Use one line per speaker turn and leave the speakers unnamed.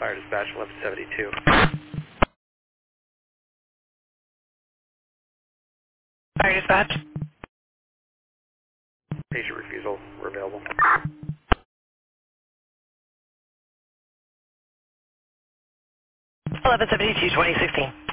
Fire Dispatch 1172.
Fire Dispatch.
Patient refusal, we're available.
1172, 2016.